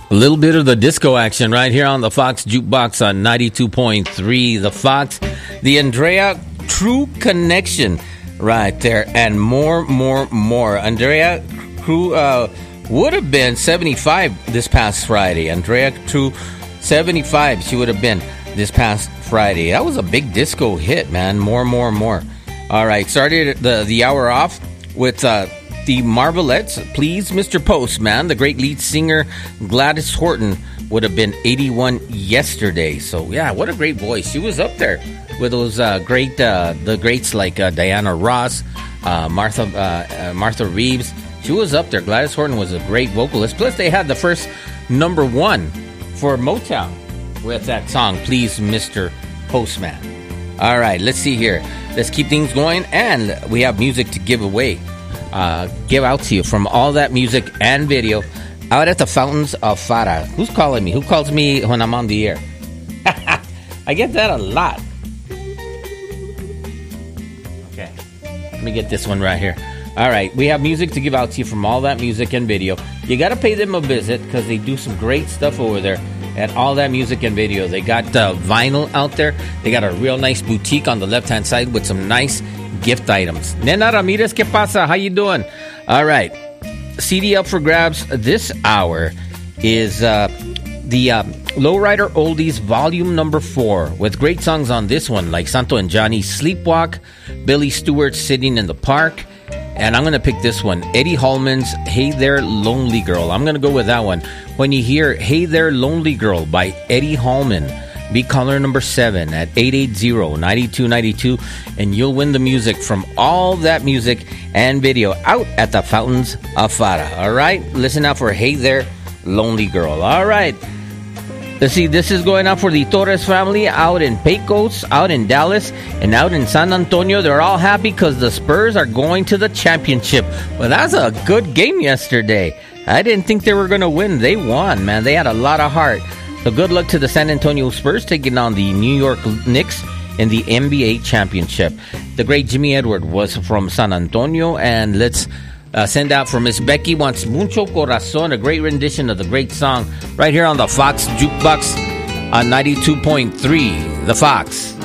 A little bit of the disco action right here on the Fox Jukebox on 92.3 The Fox. The Andrea True Connection right there. And more. Andrea True would have been 75 this past Friday. Andrea True, 75 she would have been this past Friday. That was a big disco hit, man. More. All right, started the hour off with... the Marvelettes, Please Mr. Postman. The great lead singer Gladys Horton would have been 81 yesterday. So yeah, what a great voice. She was up there with those the greats like Diana Ross, Martha Reeves. She was up there. Gladys Horton was a great vocalist. Plus they had the first number one for Motown with that song, Please Mr. Postman. All right, let's see here. Let's keep things going, and we have music to give away. Give out to you from all that music and video out at the Fountains of Fara. Who's calling me? Who calls me when I'm on the air? I get that a lot. Okay, let me get this one right here. All right, we have music to give out to you from all that music and video. You got to pay them a visit because they do some great stuff over there at all that music and video. They got vinyl out there. They got a real nice boutique on the left-hand side with some nice gift items. Nena Ramirez, ¿qué pasa? How you doing? All right. CD up for grabs this hour is the Lowrider Oldies Volume Number 4 with great songs on this one like Santo and Johnny, Sleepwalk, Billy Stewart, Sitting in the Park, and I'm going to pick this one, Eddie Hallman's Hey There Lonely Girl. I'm going to go with that one. When you hear Hey There Lonely Girl by Eddie Hallman, be caller number 7 at 880-9292, and you'll win the music from all that music and video out at the Fountains of Fara. All right? Listen out for Hey There, Lonely Girl. All right. Let's see. This is going out for the Torres family out in Pecos, out in Dallas, and out in San Antonio. They're all happy because the Spurs are going to the championship. Well, that's a good game yesterday. I didn't think they were going to win. They won, man. They had a lot of heart. So good luck to the San Antonio Spurs taking on the New York Knicks in the NBA championship. The great Jimmy Edward was from San Antonio, and let's send out for Miss Becky Wants Mucho Corazon, a great rendition of the great song right here on the Fox Jukebox on 92.3 The Fox.